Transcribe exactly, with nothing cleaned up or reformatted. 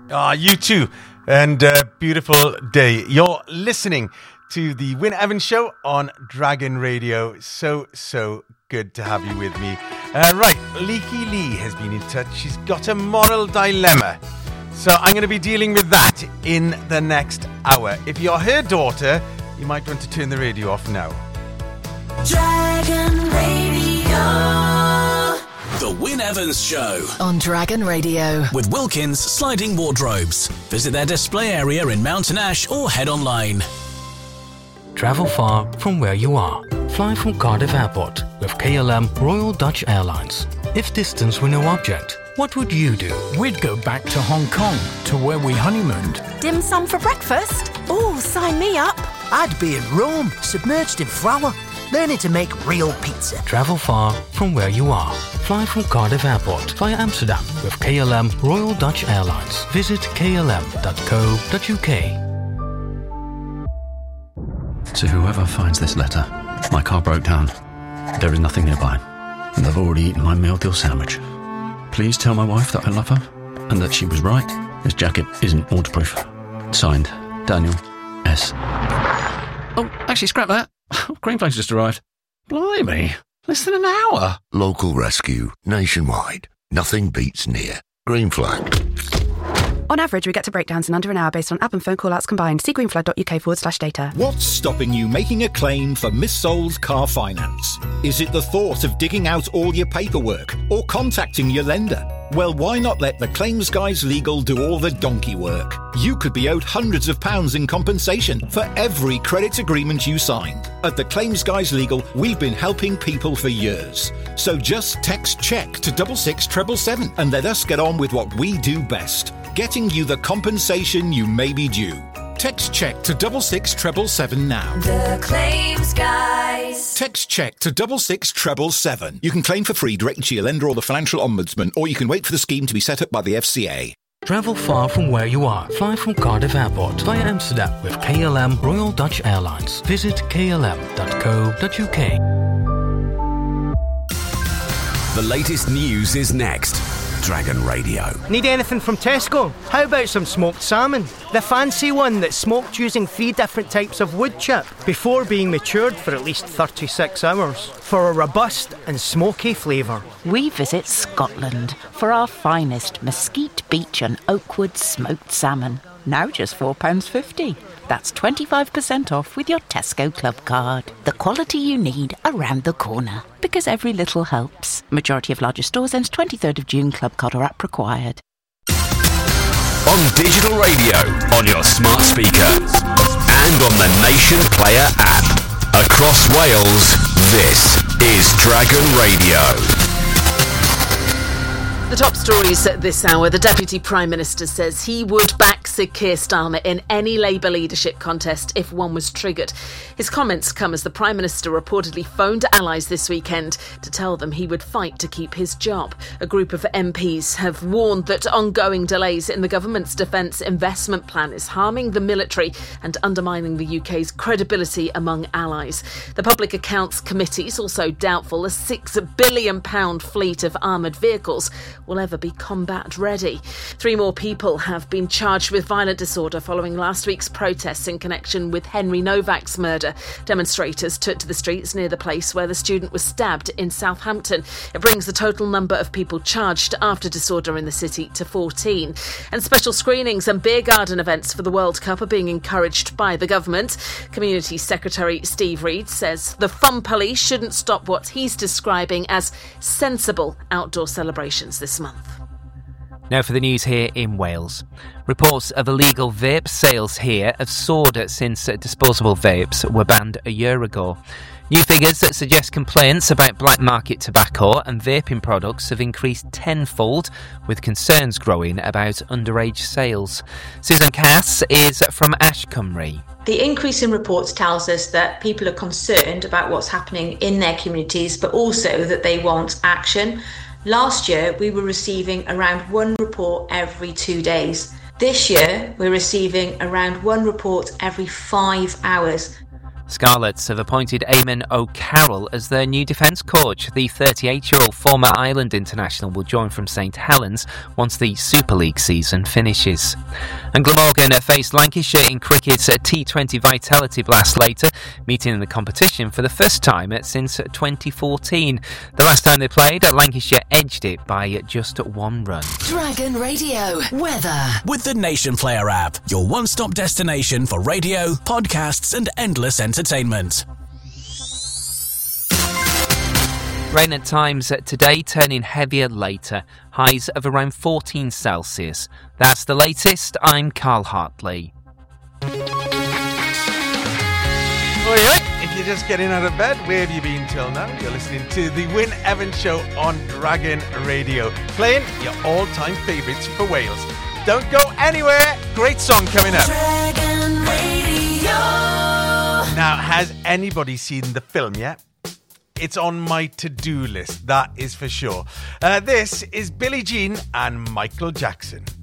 Ah, you too. And uh, beautiful day. You're listening to the Wyn Evans Show on Dragon Radio. So, so good to have you with me. Uh, right, Leaky Lee has been in touch. She's got a moral dilemma. So I'm going to be dealing with that in the next hour. If you're her daughter, you might want to turn the radio off now. Dragon Radio. The Wyn Evans Show on Dragon Radio with Wilkins Sliding Wardrobes. Visit their display area in Mountain Ash or head online. Travel far from where you are. Fly from Cardiff Airport with K L M Royal Dutch Airlines. If distance were no object, what would you do? We'd go back to Hong Kong, to where we honeymooned. Dim sum for breakfast? Oh, sign me up. I'd be in Rome, submerged in flour, learning to make real pizza. Travel far from where you are. Fly from Cardiff Airport via Amsterdam with K L M Royal Dutch Airlines. Visit k l m dot co dot u k. To whoever finds this letter, my car broke down. There is nothing nearby, and I've already eaten my meal deal sandwich. Please tell my wife that I love her, and that she was right. This jacket isn't waterproof. Signed, Daniel S. Oh, actually, scrap that. Green Flag's just arrived. Blimey, less than an hour. Local rescue, nationwide. Nothing beats near. Green Flag. On average, we get to breakdowns in under an hour based on app and phone call-outs combined. See greenflag.uk forward slash data. What's stopping you making a claim for missold car finance? Is it the thought of digging out all your paperwork or contacting your lender? Well, why not let the Claims Guys Legal do all the donkey work? You could be owed hundreds of pounds in compensation for every credit agreement you signed. At the Claims Guys Legal, we've been helping people for years. So just text CHECK to double six treble seven and let us get on with what we do best. Getting you the compensation you may be due. Text CHECK to double six treble seven now. The Claims Guys. Text CHECK to double six treble seven. You can claim for free directly to your lender or the Financial Ombudsman, or you can wait for the scheme to be set up by the F C A. Travel far from where you are. Fly from Cardiff Airport via Amsterdam with K L M Royal Dutch Airlines. Visit k l m dot co dot u k. The latest news is next. Dragon Radio. Need anything from Tesco? How about some smoked salmon? The fancy one that's smoked using three different types of wood chip before being matured for at least thirty-six hours for a robust and smoky flavour. We visit Scotland for our finest Mesquite Beach and Oakwood smoked salmon. Now just four pounds fifty. That's twenty-five percent off with your Tesco Club card. The quality you need around the corner. Because every little helps. Majority of larger stores ends twenty-third of June. Club card or app required. On digital radio, on your smart speaker, and on the Nation Player app. Across Wales, this is Dragon Radio. The top stories at this hour. The Deputy Prime Minister says he would back Sir Keir Starmer in any Labour leadership contest if one was triggered. His comments come as the Prime Minister reportedly phoned allies this weekend to tell them he would fight to keep his job. A group of M Ps have warned that ongoing delays in the government's defence investment plan is harming the military and undermining the U K's credibility among allies. The Public Accounts Committee is also doubtful a six billion pounds fleet of armoured vehicles will ever be combat ready. Three more people have been charged with violent disorder following last week's protests in connection with Henry Novak's murder. Demonstrators took to the streets near the place where the student was stabbed in Southampton. It brings the total number of people charged after disorder in the city to fourteen. And special screenings and beer garden events for the World Cup are being encouraged by the government. Community Secretary Steve Reed says the fun police shouldn't stop what he's describing as sensible outdoor celebrations this month. Now for the news here in Wales. Reports of illegal vape sales here have soared since disposable vapes were banned a year ago. New figures that suggest complaints about black market tobacco and vaping products have increased tenfold, with concerns growing about underage sales. Susan Cass is from Ashcombe. The increase in reports tells us that people are concerned about what's happening in their communities, but also that they want action. Last year, we were receiving around one report every two days. This year, we're receiving around one report every five hours. Scarlets have appointed Eamon O'Carroll as their new defence coach. The thirty-eight-year-old former Ireland international will join from St Helens once the Super League season finishes. And Glamorgan faced Lancashire in cricket's T twenty Vitality Blast later, meeting in the competition for the first time since twenty fourteen. The last time they played, Lancashire edged it by just one run. Dragon Radio weather with the Nation Player app, your one-stop destination for radio, podcasts and endless entertainment. Rain at times today, turning heavier later. Highs of around fourteen Celsius. That's the latest. I'm Carl Hartley. If you're just getting out of bed, where have you been till now? You're listening to the Win Evans Show on Dragon Radio, playing your all-time favourites for Wales. Don't go anywhere. Great song coming up. Dragon Radio. Now, has anybody seen the film yet? It's on my to-do list, that is for sure. Uh, this is Billie Jean and Michael Jackson.